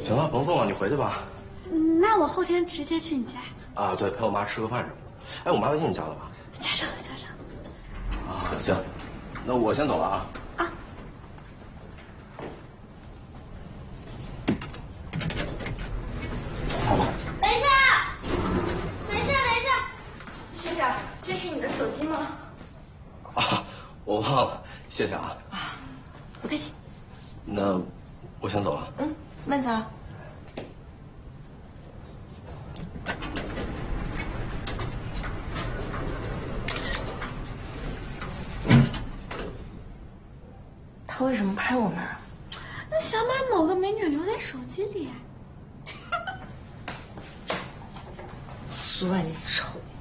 行了，甭送了，你回去吧。 那我后天直接去你家。 啊，对，陪我妈吃个饭什么的。哎，我妈微信你加了吧？ 加上了，加上了。 啊，行，那我先走了啊。 啊。 好吧。 等一下，等一下，等一下，学长，这是你的手机吗？ 啊，我忘了，谢谢啊。 啊，不客气。 那我先走了。 慢走。他为什么拍我们啊？ 那想把某个美女留在手机里。 算你丑。